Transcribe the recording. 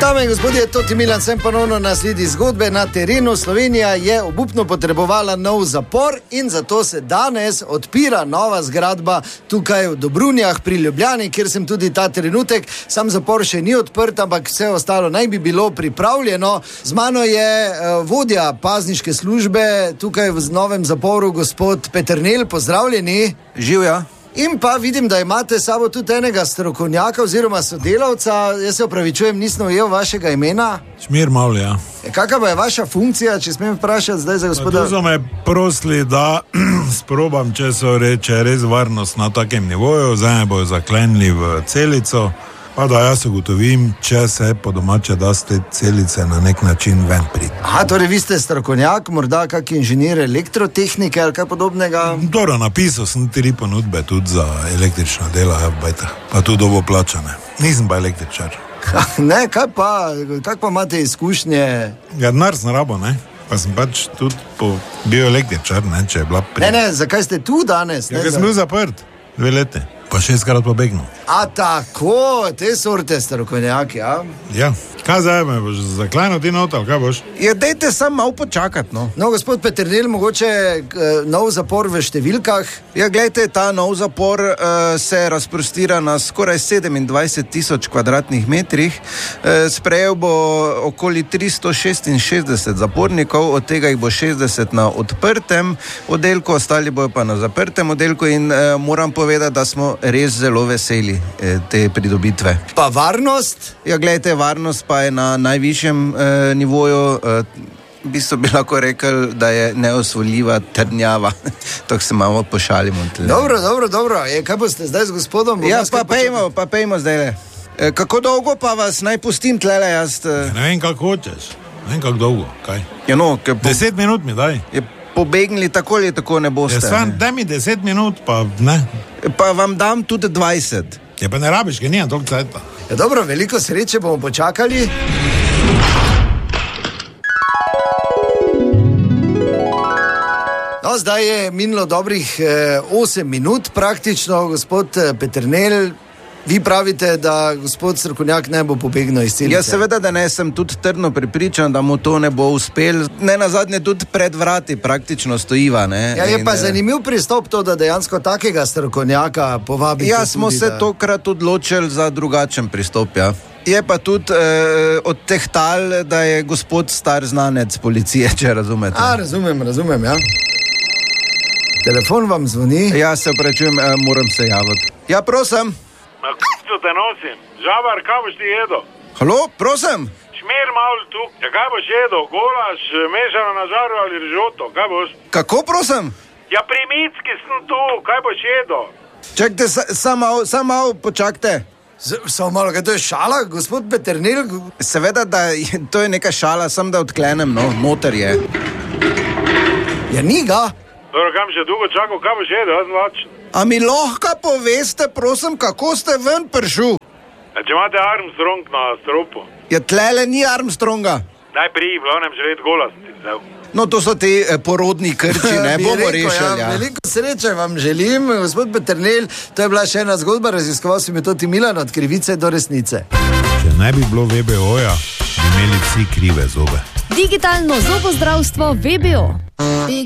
Dame in gospodje, Toti Milan sem ponovno na sledi zgodbe na terenu. Slovenija je obupno potrebovala nov zapor in zato se danes odpira nova zgradba tukaj v Dobrunjah pri Ljubljani, kjer sem tudi ta trenutek. Sam zapor še ni odprt, ampak vse ostalo naj bi bilo pripravljeno. Z mano je vodja pazniške službe tukaj v novem zaporu, gospod Peternelj, pozdravljeni. Živja. In pa vidim, da imate sabo tudi enega strokovnjaka oziroma sodelavca. Jaz se opravičujem, nisem ujel vašega imena. Šmir Mal, ja. Kakva je vaša funkcija, če smem vprašati zdaj za gospoda? Tu so me prosili, da sprobam, če so reče res varnost na takem nivoju, zdaj me bojo zaklenili v celico, pa da jaz ugotovim, če se po domače da z te celice na nek način ven priti. Aha, torej vi ste strokovnjak, morda kak inženir elektrotehnike ali kaj podobnega? Dobro, napisal sem 3 ponudbe tudi za električna dela, pa tudi dobo plačane. Nisem pa električar. Ne, kaj pa imate izkušnje? Ja, denar sem rabo, ne? Pa sem pač tudi bil električar, ne, če je bila pri... Ne, zakaj ste tu danes? Ja, ker sem bil zaprt 2 leti, pa 6-krat pobegnil. A tako, te sorte strokovnjaki, ja? Ja, kaj zdaj me boš zaklenil ti not, ali kaj boš? Ja, dejte sam malo počakati, no. No, gospod Peternelj, mogoče nov zapor v številkah? Ja, glejte, ta nov zapor se razprostira na skoraj 27,000 kvadratnih metrih. Sprejel bo okoli 366 zapornikov, od tega jih bo 60 na odprtem oddelku, ostali bojo pa na zaprtem oddelku in moram povedati, da smo res zelo veseli te pridobitve. Pa varnost? Ja, glejte, varnost pa je na najvišjem nivoju. V bistvu bi lahko rekel, da je neosvojljiva trdnjava. Tako se malo pošalimo. Dobro. Kaj boste zdaj z gospodom? Ja, pa pejmo zdaj. Kako dolgo pa vas naj pustim tlele jaz? Ne vem, kako hočeš. Ne vem, kako dolgo. Kaj? Ja, no, 10 minut mi daj. Pobegnili tako ali tako ne boste. Ja, daj mi 10 minut, pa ne. Pa vam dam tudi 20. Ja, pa ne rabiš, ker nijem toliko cajta. Ja, dobro, veliko sreče, bomo počakali. No, zdaj je minilo dobrih 8 minut praktično, gospod Peternelj. Vi pravite, da gospod strokovnjak ne bo pobegnil iz celice. Ja, seveda, da ne, sem tudi trdno prepričan, da mu to ne bo uspel. Ne nazadnje tudi pred vrati praktično stojiva, ne. Ja, je pa zanimiv pristop to, da dejansko takega strokovnjaka povabite. Ja, smo se tokrat odločili za drugačen pristop, ja. Je pa tudi odtehtal, da je gospod star znanec policije, če razumete. Razumem, ja. Telefon vam zvoni. Ja, se opravičujem, moram se javiti. Ja, prosim. Na k***u te nosim. Žabar, kaj boš ti jedel? Halo, prosim. Šmir Mal tu. Ja, kaj boš jedel? Golaž, mešano na žaru ali rižoto? Kaj boš? Kako, prosim? Ja, pri Micki sem tu. Kaj boš jedel? Čakajte, samo malo počakajte. Samo malo, kaj to je šala, gospod Peternelj? Seveda, da to je neka šala, sem da odklenem, no, noter je. Ja, ni ga. Dobro, kam še dolgo čakal, kaj boš jedel? Jaz vlačen. A mi lahko poveste, prosim, kako ste ven prišel? Ja, če imate Armstrong na stropu. Ja, tlele ni Armstronga. Daj pri, glavnem želeti gola si vzel. No, to so ti porodni krči, ne bomo rešili. Ja. Veliko sreče vam želim, gospod Peternelj. To je bila še ena zgodba, raziskoval sem je Toti Milan od krivice do resnice. Če ne bi bilo VBO-ja, bi imeli vsi krive zobe. Digitalno zobozdravstvo VBO.